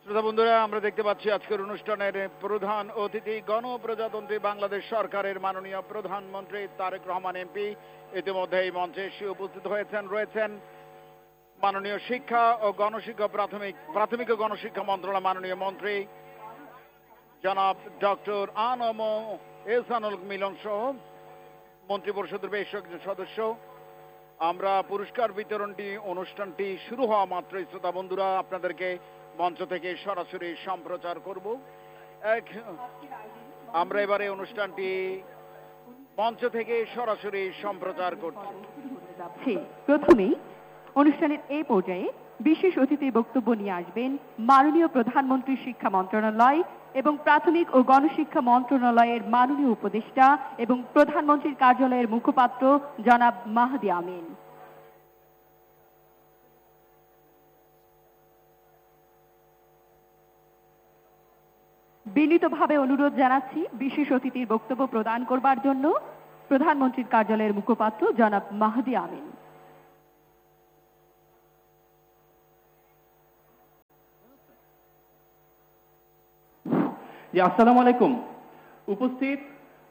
শ্রোতা বন্ধুরা, আমরা দেখতে পাচ্ছি আজকের অনুষ্ঠানের প্রধান অতিথি গণপ্রজাতন্ত্রী বাংলাদেশ সরকারের মাননীয় প্রধানমন্ত্রী তারেক রহমান এমপি ইতিমধ্যে এই মঞ্চে এসে উপস্থিত রয়েছেন মাননীয় শিক্ষা ও গণশিক্ষা প্রাথমিক ও গণশিক্ষা মন্ত্রণালয় মাননীয় মন্ত্রী জনাব ডক্টর আনম এহসানুল মিলন সহ মন্ত্রী পরিষদের বেশ কয়েকজন সদস্য। আমরা পুরস্কার বিতরণটি অনুষ্ঠানটি শুরু হওয়া মাত্রই শ্রোতা বন্ধুরা আপনাদেরকে মঞ্চ থেকে সরাসরি সম্প্রচার করব। আমরা এবারে অনুষ্ঠানটি মঞ্চ থেকে সরাসরি সম্প্রচার করছি। প্রথমেই অনুষ্ঠানের এই পর্যায়ে বিশেষ অতিথির বক্তব্য নিয়ে আসবেন মাননীয় প্রধানমন্ত্রী শিক্ষা মন্ত্রণালয় এবং প্রাথমিক ও গণশিক্ষা মন্ত্রণালয়ের মাননীয় উপদেষ্টা এবং প্রধানমন্ত্রীর কার্যালয়ের মুখপাত্র জনাব মাহদি আমিন। বিনীতভাবে অনুরোধ জানাচ্ছি বিশেষ অতিথির বক্তব্য প্রদান করবার জন্য প্রধানমন্ত্রীর কার্যালয়ের মুখপাত্র জনাব মাহদি আমিন। জি, আসসালামু আলাইকুম। উপস্থিত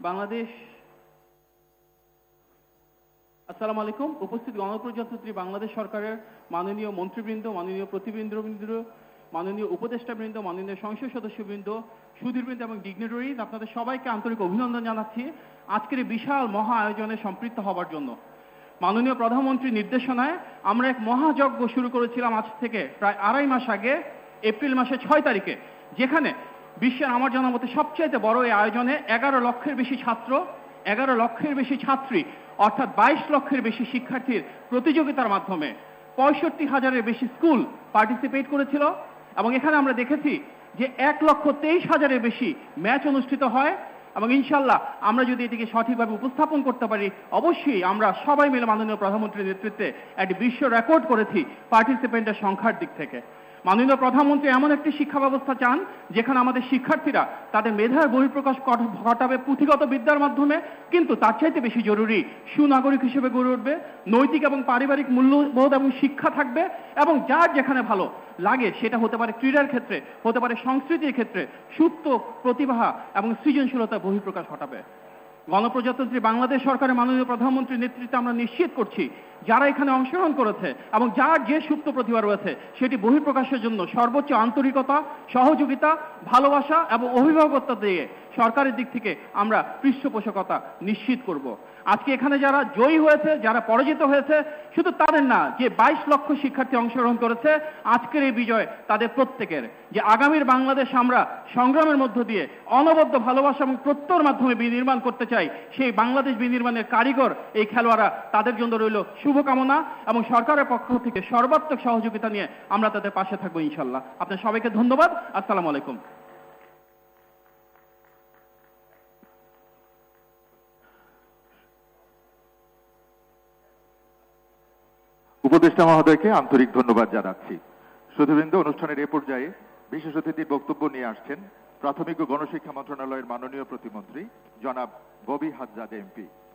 গণপ্রজাতন্ত্রী বাংলাদেশ সরকারের মাননীয় মন্ত্রীবৃন্দ, মাননীয় প্রতিবৃন্দ, মাননীয় উপদেষ্টাবৃন্দ, মাননীয় সংসদ সদস্যবৃন্দ, সুধীরবৃন্দ এবং ডিগনিটরিজ, আপনাদের সবাইকে আন্তরিক অভিনন্দন জানাচ্ছি আজকের এই বিশাল মহা আয়োজনে সম্পৃক্ত হবার জন্য। মাননীয় প্রধানমন্ত্রীর নির্দেশনায় আমরা এক মহাযজ্ঞ শুরু করেছিলাম আজ থেকে প্রায় 2.5 মাস আগে, এপ্রিল মাসের 6 তারিখে, যেখানে বিশ্বের আমার জানা মতে সবচেয়ে বড় এই আয়োজনে 11 লক্ষের বেশি ছাত্র, 11 লক্ষের বেশি ছাত্রী, অর্থাৎ 22 লক্ষের বেশি শিক্ষার্থীর প্রতিযোগিতার মাধ্যমে 65,000-এর বেশি স্কুল পার্টিসিপেট করেছিল। এবং এখানে আমরা দেখেছি যে 1,23,000-এর বেশি ম্যাচ অনুষ্ঠিত হয়। এবং ইনশাল্লাহ আমরা যদি এটিকে সঠিকভাবে উপস্থাপন করতে পারি, অবশ্যই আমরা সবাই মিলে মাননীয় প্রধানমন্ত্রীর নেতৃত্বে একটি বিশ্ব রেকর্ড করেছি পার্টিসিপেন্টের সংখ্যার দিক থেকে। মাননীয় প্রধানমন্ত্রী এমন একটি শিক্ষা ব্যবস্থা চান যেখানে আমাদের শিক্ষার্থীরা তাদের মেধার বহিঃপ্রকাশ ঘটাবে পুঁথিগত বিদ্যার মাধ্যমে, কিন্তু তার চাইতে বেশি জরুরি সুনাগরিক হিসেবে গড়ে উঠবে, নৈতিক এবং পারিবারিক মূল্যবোধ এবং শিক্ষা থাকবে, এবং যার যেখানে ভালো লাগে সেটা হতে পারে ক্রীড়ার ক্ষেত্রে, হতে পারে সংস্কৃতির ক্ষেত্রে, সুপ্ত প্রতিভা এবং সৃজনশীলতার বহিঃপ্রকাশ ঘটাবে। গণপ্রজাতন্ত্রী বাংলাদেশ সরকারের মাননীয় প্রধানমন্ত্রীর নেতৃত্বে আমরা নিশ্চিত করছি যারা এখানে অংশগ্রহণ করেছে এবং যার যে সুপ্ত প্রতিভা রয়েছে সেটি বহিঃপ্রকাশের জন্য সর্বোচ্চ আন্তরিকতা, সহযোগিতা, ভালোবাসা এবং অভিভাবকত্ব দিয়ে সরকারের দিক থেকে আমরা পৃষ্ঠপোষকতা নিশ্চিত করব। আজকে এখানে যারা জয়ী হয়েছে, যারা পরাজিত হয়েছে, শুধু তাদের না, যে 22 লক্ষ শিক্ষার্থী অংশগ্রহণ করেছে আজকের এই বিজয় তাদের প্রত্যেকের। যে আগামীর বাংলাদেশ আমরা সংগ্রামের মধ্য দিয়ে অনবদ্য ভালোবাসা এবং প্রত্যয়ের মাধ্যমে বিনির্মাণ করতে চাই, সেই বাংলাদেশ বিনির্মাণের কারিগর এই খেলোয়াড়রা, তাদের জন্য রইল শুভকামনা এবং সরকারের পক্ষ থেকে সর্বাত্মক সহযোগিতা নিয়ে আমরা তাদের পাশে থাকবো ইনশাল্লাহ। আপনার সবাইকে ধন্যবাদ। আসসালামু আলাইকুম। উপদেষ্টা মহোদয়কে আন্তরিক ধন্যবাদ জানাচ্ছি। সুধীবৃন্দ, অনুষ্ঠানের এ পর্যায়ে বিশেষ অতিথির বক্তব্য নিয়ে আসছেন প্রাথমিক ও গণশিক্ষা মন্ত্রণালয়ের মাননীয় প্রতিমন্ত্রী জনাব ববি হাজ্জাদ এমপি।